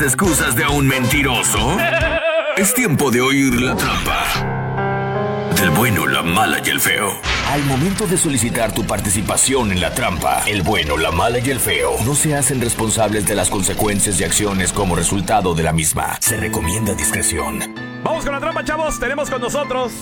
¿Excusas de un mentiroso? Es tiempo de oír la trampa. Del bueno, la mala y el feo. Al momento de solicitar tu participación en la trampa, el bueno, la mala y el feo no se hacen responsables de las consecuencias y acciones como resultado de la misma. Se recomienda discreción. Vamos con la trampa, chavos. Tenemos con nosotros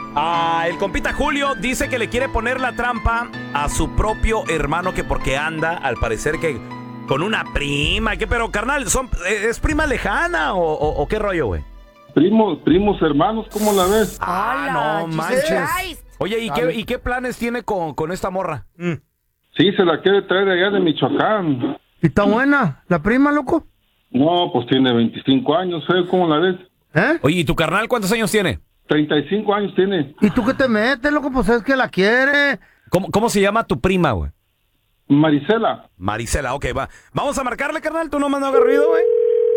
el compita Julio. Dice que le quiere poner la trampa a su propio hermano, que porque anda, al parecer, que con una prima. Pero, carnal, ¿es prima lejana o qué rollo, güey? Primos hermanos, ¿cómo la ves? No manches. Oye, ¿y qué planes tiene con esta morra? Sí, se la quiere traer allá de Michoacán. ¿Y está buena la prima, loco? No, pues tiene 25 años, ¿cómo la ves? Oye, ¿y tu carnal cuántos años tiene? 35 años tiene. ¿Y tú qué te metes, loco? Pues es que la quiere. ¿Cómo se llama tu prima, güey? Marisela. Marisela, ok, va. Vamos a marcarle, carnal. Tú nomás no hagas ruido, güey.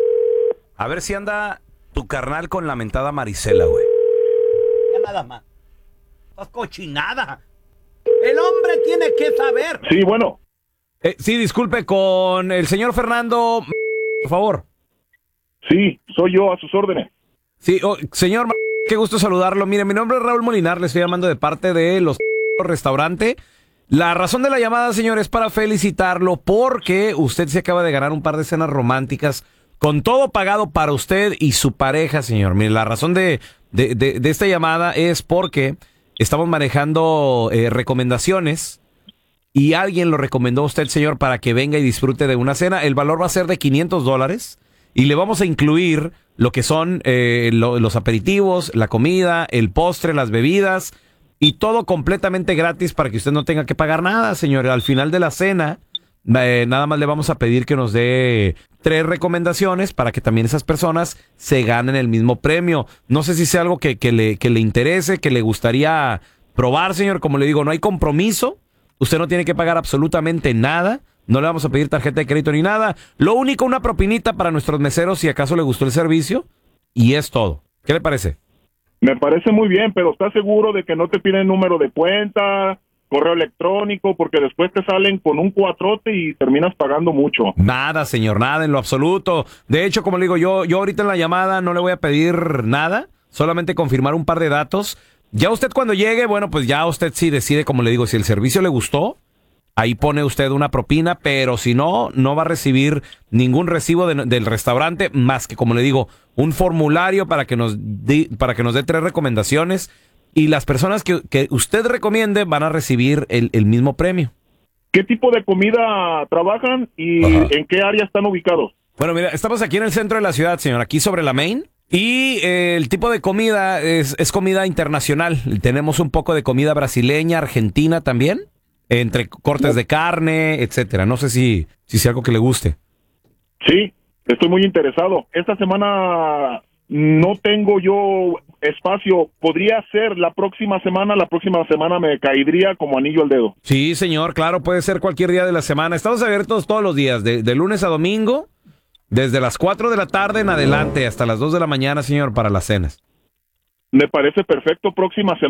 A ver si anda tu carnal con la mentada Marisela, güey. Ya nada más. Estás cochinada. El hombre tiene que saber. Sí, bueno. Sí, disculpe, con el señor Fernando, por favor. Sí, soy yo, a sus órdenes. Sí, señor, qué gusto saludarlo. Mire, mi nombre es Raúl Molinar, le estoy llamando de parte de los restaurante. La razón de la llamada, señor, es para felicitarlo porque usted se acaba de ganar un par de cenas románticas con todo pagado para usted y su pareja, señor. Mire, la razón de esta llamada es porque estamos manejando recomendaciones y alguien lo recomendó a usted, señor, para que venga y disfrute de una cena. El valor va a ser de $500 y le vamos a incluir lo que son los aperitivos, la comida, el postre, las bebidas y todo completamente gratis para que usted no tenga que pagar nada, señor. Al final de la cena, nada más le vamos a pedir que nos dé 3 recomendaciones para que también esas personas se ganen el mismo premio. No sé si sea algo que le interese, que le gustaría probar, señor. Como le digo, no hay compromiso. Usted no tiene que pagar absolutamente nada. No le vamos a pedir tarjeta de crédito ni nada. Lo único, una propinita para nuestros meseros si acaso le gustó el servicio. Y es todo. ¿Qué le parece? Me parece muy bien, pero ¿estás seguro de que no te piden número de cuenta, correo electrónico? Porque después te salen con un cuatrote y terminas pagando mucho. Nada, señor, nada en lo absoluto. De hecho, como le digo, yo ahorita en la llamada no le voy a pedir nada. Solamente confirmar un par de datos. Ya usted cuando llegue, bueno, pues ya usted sí decide, como le digo, si el servicio le gustó. Ahí pone usted una propina, pero si no, no va a recibir ningún recibo del restaurante, más que, como le digo, un formulario para que nos dé 3 recomendaciones y las personas que usted recomiende van a recibir el mismo premio. ¿Qué tipo de comida trabajan y en qué área están ubicados? Bueno, mira, estamos aquí en el centro de la ciudad, señor, aquí sobre la Main. Y el tipo de comida es comida internacional. Tenemos un poco de comida brasileña, argentina también. Entre cortes de carne, etcétera. No sé si es algo que le guste. Sí, estoy muy interesado. Esta semana no tengo yo espacio. Podría ser la próxima semana. La próxima semana me caería como anillo al dedo. Sí, señor, claro, puede ser cualquier día de la semana. Estamos abiertos todos los días, de lunes a domingo, desde las 4 de la tarde en adelante hasta las 2 de la mañana, señor, para las cenas. Me parece perfecto. Próxima semana.